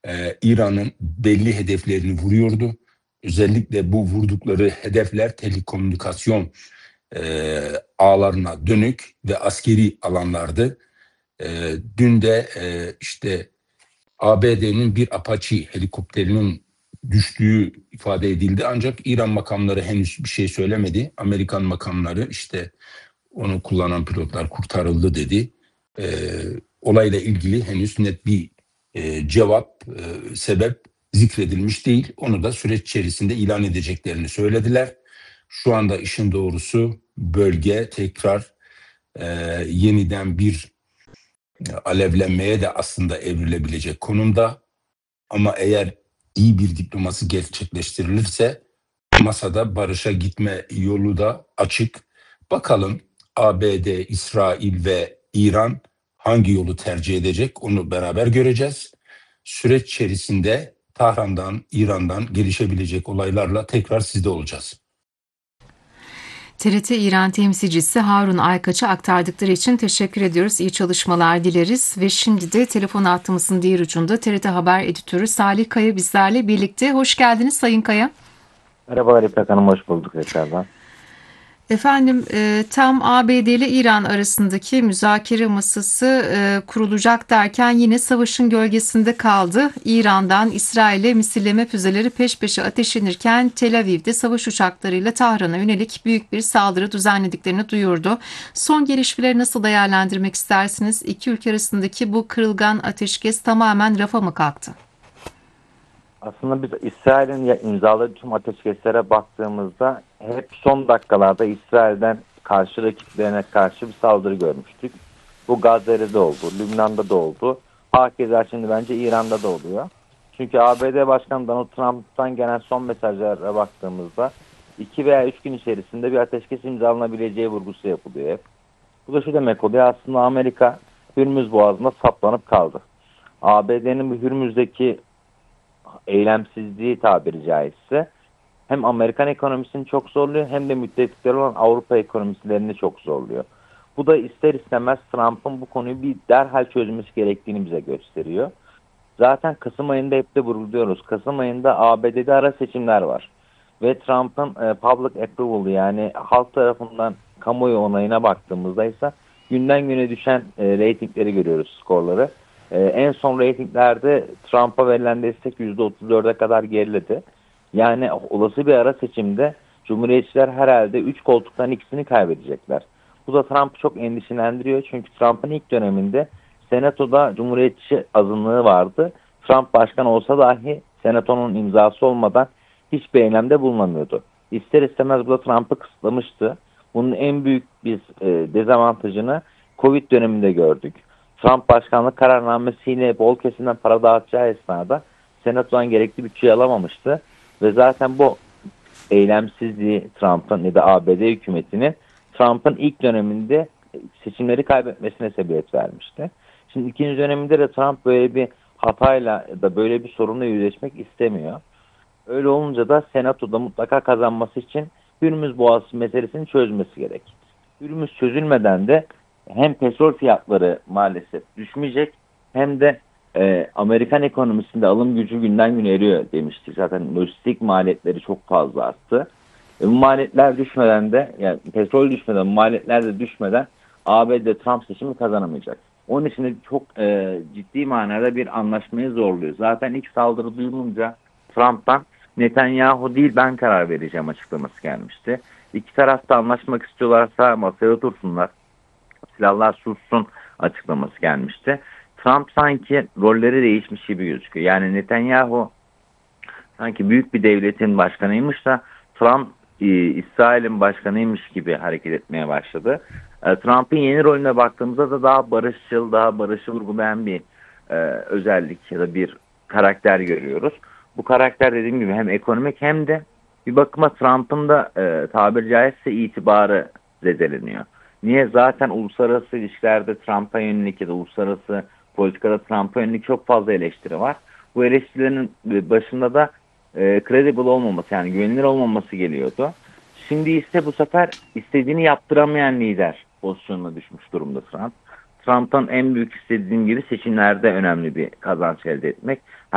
İran'ın belli hedeflerini vuruyordu. Özellikle bu vurdukları hedefler telekomünikasyon ağlarına dönük ve askeri alanlardı. Dün de işte ABD'nin bir Apache helikopterinin düştüğü ifade edildi. Ancak İran makamları henüz bir şey söylemedi. Amerikan makamları işte onu kullanan pilotlar kurtarıldı dedi. Olayla ilgili henüz net bir cevap, sebep zikredilmiş değil. Onu da süreç içerisinde ilan edeceklerini söylediler. Şu anda işin doğrusu bölge tekrar yeniden bir alevlenmeye de aslında evrilebilecek konumda. Ama eğer iyi bir diplomasi gerçekleştirilirse masada barışa gitme yolu da açık. Bakalım ABD, İsrail ve İran hangi yolu tercih edecek onu beraber göreceğiz. Süreç içerisinde Tahran'dan, İran'dan gelişebilecek olaylarla tekrar sizde olacağız. TRT İran temsilcisi Harun Aykaç'a aktardıkları için teşekkür ediyoruz. İyi çalışmalar dileriz. Ve şimdi de telefon hattımızın diğer ucunda TRT Haber Editörü Salih Kaya bizlerle birlikte. Hoş geldiniz Sayın Kaya. Merhabalar İpek Hanım, hoş bulduk tekrardan. Efendim tam ABD ile İran arasındaki müzakere masası kurulacak derken yine savaşın gölgesinde kaldı. İran'dan İsrail'e misilleme füzeleri peş peşe ateşlenirken Tel Aviv'de savaş uçaklarıyla Tahran'a yönelik büyük bir saldırı düzenlediklerini duyurdu. Son gelişmeleri nasıl değerlendirmek istersiniz? İki ülke arasındaki bu kırılgan ateşkes tamamen rafa mı kalktı? Aslında biz İsrail'in imzaladığı tüm ateşkeslere baktığımızda hep son dakikalarda İsrail'den karşı rakiplerine karşı bir saldırı görmüştük. Bu Gazze'de oldu, Lübnan'da da oldu. Hakeza şimdi bence İran'da da oluyor. Çünkü ABD Başkanı Donald Trump'tan gelen son mesajlara baktığımızda 2 veya 3 gün içerisinde bir ateşkes imzalanabileceği vurgusu yapılıyor hep. Bu da şu demek oluyor, aslında Amerika Hürmüz Boğazı'nda saplanıp kaldı. ABD'nin bu Hürmüz'deki eylemsizliği tabiri caizse hem Amerikan ekonomisini çok zorluyor hem de müttefikleri olan Avrupa ekonomilerini çok zorluyor. Bu da ister istemez Trump'ın bu konuyu bir derhal çözmesi gerektiğini bize gösteriyor. Zaten Kasım ayında hep de vurguluyoruz. Kasım ayında ABD'de ara seçimler var. Ve Trump'ın public approval yani halk tarafından kamuoyu onayına baktığımızda ise günden güne düşen reytingleri görüyoruz, skorları. En son reytinglerde Trump'a verilen destek %34'e kadar geriledi. Yani olası bir ara seçimde Cumhuriyetçiler herhalde 3 koltuktan ikisini kaybedecekler. Bu da Trump'ı çok endişelendiriyor. Çünkü Trump'ın ilk döneminde Senato'da Cumhuriyetçi azınlığı vardı. Trump başkan olsa dahi Senato'nun imzası olmadan hiçbir eylemde bulunamıyordu. İster istemez bu da Trump'ı kısıtlamıştı. Bunun en büyük biz dezavantajını Covid döneminde gördük. Trump başkanlık kararnamesiyle bol kesimden para dağıtacağı esnada Senato'dan gerekli bütçeyi alamamıştı. Ve zaten bu eylemsizliği Trump'ın ya da ABD hükümetinin Trump'ın ilk döneminde seçimleri kaybetmesine sebebiyet vermişti. Şimdi ikinci döneminde de Trump böyle bir hatayla ya da böyle bir sorunla yüzleşmek istemiyor. Öyle olunca da Senato'da mutlaka kazanması için Hürmüz Boğazı meselesini çözmesi gerek. Hürmüz çözülmeden de hem petrol fiyatları maalesef düşmeyecek hem de Amerikan ekonomisinde alım gücü günden güne eriyor demiştik. Zaten lojistik maliyetleri çok fazla arttı. Bu maliyetler düşmeden de yani petrol düşmeden maliyetler de düşmeden ABD Trump seçimi kazanamayacak. Onun için de çok ciddi manada bir anlaşmayı zorluyor. Zaten ilk saldırı duyulunca Trump'tan Netanyahu değil ben karar vereceğim açıklaması gelmişti. İki taraf da anlaşmak istiyorlarsa masaya otursunlar, silahlar sussun açıklaması gelmişti. Trump sanki rolleri değişmiş gibi gözüküyor. Yani Netanyahu sanki büyük bir devletin başkanıymış da Trump İsrail'in başkanıymış gibi hareket etmeye başladı. Trump'ın yeni rolüne baktığımızda da daha barışçıl, daha barışı vurgulayan bir özellik ya da bir karakter görüyoruz. Bu karakter dediğim gibi hem ekonomik hem de bir bakıma Trump'ın da tabiri caizse itibarı zedeleniyor. Niye? Zaten uluslararası ilişkilerde Trump'a yönelik ya da uluslararası politikada Trump'a yönelik çok fazla eleştiri var. Bu eleştirilerin başında da credible olmaması yani güvenilir olmaması geliyordu. Şimdi ise bu sefer istediğini yaptıramayan lider pozisyonuna düşmüş durumda Trump. Trump'tan en büyük istediğim gibi seçimlerde önemli bir kazanç elde etmek.